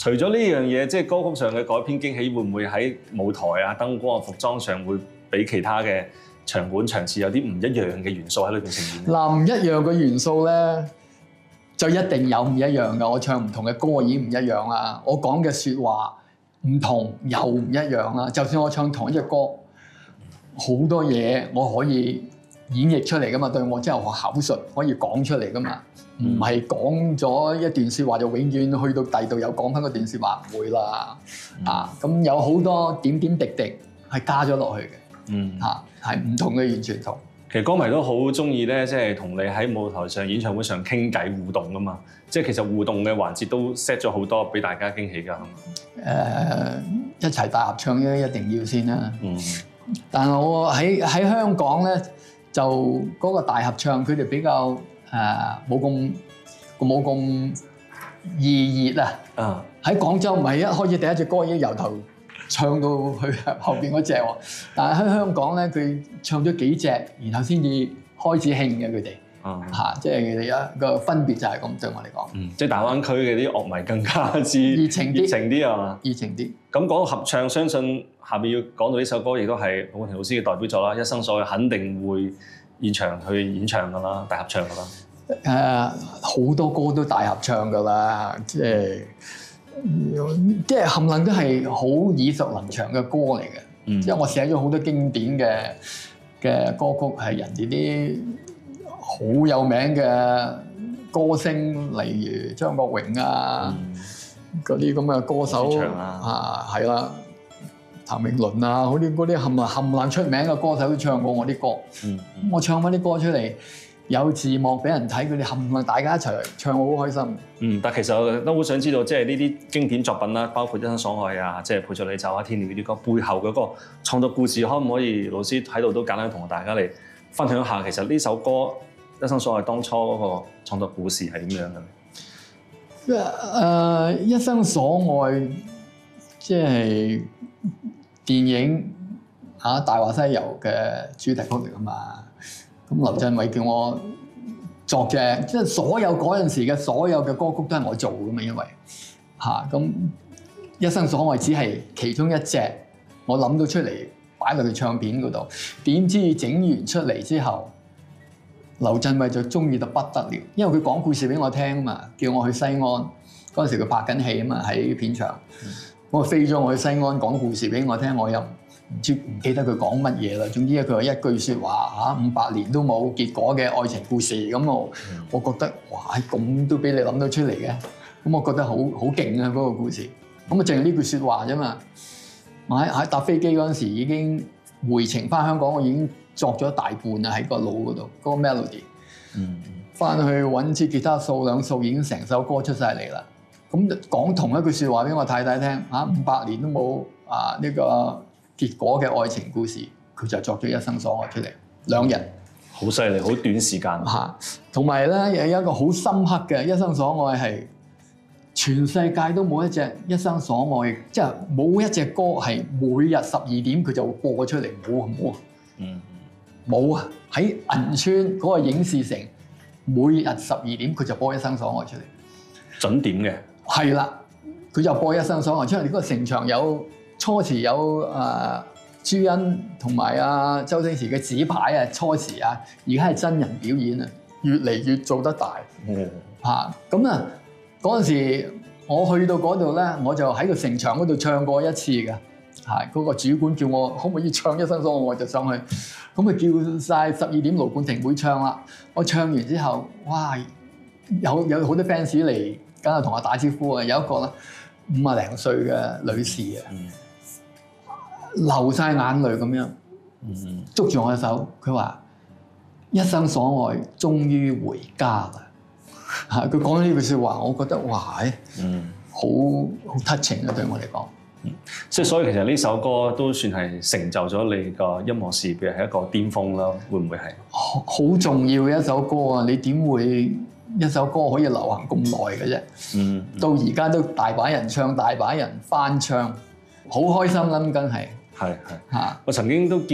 除咗呢樣嘢，即係歌曲上嘅改編驚喜，會唔會喺舞台啊、燈光啊、服裝上會比其他嘅場館場次有啲唔一樣嘅元素喺裏邊呈現？ 嗱，唔一樣嘅元素咧，就一定有唔一樣嘅。我唱唔同嘅歌已經唔一樣啦，我講嘅説話唔同又唔一樣啦。就算我唱同一隻歌，好多嘢我可以演繹出嚟噶嘛，對我即係我口述可以講出嚟噶嘛，唔係講咗一段説話就永遠去到第度又講翻嗰段説話，唔會啦。咁有好多點點滴滴係加咗落去嘅，係唔同嘅，完全同。 其實歌迷都好中意咧，即係同你喺舞台上、演唱會上傾偈互動噶嘛。即係其實互動嘅環節都 set 咗好多俾大家驚喜㗎。 一齊大合唱咧，一定要先啦。但係我喺香港咧，就嗰個大合唱佢哋比較冇咁熱烈啊。喺廣州唔係一開始第一隻歌已經由頭唱到去後邊嗰隻喎，但係喺香港咧，佢唱咗幾隻，然後先至開始興嘅佢哋，即係佢哋一個分別就係咁對我嚟講。 即係大灣區嘅啲樂迷更加之熱情啲係嘛？ 熱情啲。 咁講到合唱，相信下面要講到呢首歌，亦都係黃冠廷老師嘅代表作啦，《一生所愛》肯定會現場去演唱㗎啦，大合唱㗎啦。 好多歌都大合唱㗎啦，即係冚唪唥都係好耳熟能詳嘅歌嚟嘅。即係我寫咗好多經典嘅歌曲，係人哋啲好有名嘅歌星，例如張國榮啊，嗰啲咁嘅歌手係啦，譚詠麟啊，嗰啲冚唪唥出名嘅歌手都唱過我啲歌。我唱翻啲歌出嚟，有字幕俾人睇，佢哋冚唪唥大家一齊唱，我好開心。 但其實我都好想知道，即係呢啲經典作品啦，包括《一生所愛》啊，即係《陪着你走啊》、《天鳥》呢啲歌背後嗰個創作故事，可唔可以老師喺度都簡單同大家嚟分享一下？其實呢首歌《一生所愛》當初嗰個創作故事係點樣嘅咧？ 一生所愛即係電影《大話西遊》嘅主題曲嚟㗎嘛。咁劉鎮偉叫我作嘅，即係所有嗰陣時嘅所有嘅歌曲都係我做㗎嘛，因為咁一生所愛只係其中一隻我諗到出嚟擺落去唱片嗰度，點知整完出嚟之後，劉鎮偉就中意到不得了，因為佢講故事俾我聽啊嘛，叫我去西安嗰陣時佢拍緊戲啊嘛，喺片場，我飛咗我去西安講故事俾我聽，我又唔記得佢講乜嘢啦。總之佢話一句説話500年都冇結果嘅愛情故事，咁我覺得哇，咁都俾你諗到出嚟嘅，咁我覺得好勁啊嗰個故事。咁啊淨係呢句説話啫嘛。我喺搭飛機嗰陣時已經回程翻香港，我已經作咗大半啦喺個腦嗰度，嗰個 melody。翻去揾支吉他掃兩掃，已經成首歌出晒嚟啦。咁講同一句説話俾我太太聽500年都冇呢個結果嘅愛情故事，佢就作咗一生所愛出嚟，2人。 好犀利，好短時間。 同埋咧有一個好深刻嘅一生所愛係全世界都冇一隻一生所愛，即係冇一隻歌係每日12點佢就播出嚟，冇啊！喺銀川嗰個影視城，每日12點佢就播一生所愛出嚟， 準點嘅。係啦，佢就播一生所愛出嚟。嗰個城牆有初時有朱茵同埋周星馳嘅紙牌啊，初時啊，而家係真人表演啊，越嚟越做得大。咁嗰陣時我去到嗰度咧，我就喺個城牆嗰度唱過一次嘅。嗰個主管叫我可唔可以唱一生所愛，我就上去。咁佢叫晒12點盧冠廷會唱啦。我唱完之後，哇！有好多 fans 嚟，梗係同我打招呼啊。有一個啦，50零歲嘅女士啊，流晒眼淚咁樣，捉住我嘅手，佢話：一生所愛，終於回家啦。佢講咗呢句説話，我覺得哇，好 touching 啊，對我嚟講。 所以其實呢首歌都算係成就咗你個音樂事業嘅係一個巔峰啦，會唔會係？ 好重要嘅一首歌啊！你點會一首歌可以流行咁耐嘅啫？到而家都大把人唱，大把人翻唱，好開心啦！梗係。 我曾經都見